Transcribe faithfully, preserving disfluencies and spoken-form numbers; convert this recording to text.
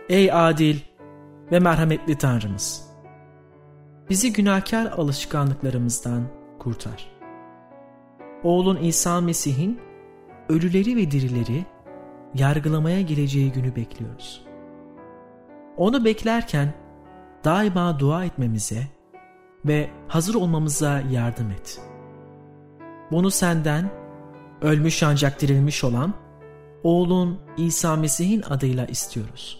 Ey adil ve merhametli Tanrımız! Bizi günahkar alışkanlıklarımızdan kurtar. Oğlun İsa Mesih'in ölüleri ve dirileri yargılamaya geleceği günü bekliyoruz. Onu beklerken daima dua etmemize ve hazır olmamıza yardım et. Bunu senden, ölmüş ancak dirilmiş olan oğlun İsa Mesih'in adıyla istiyoruz.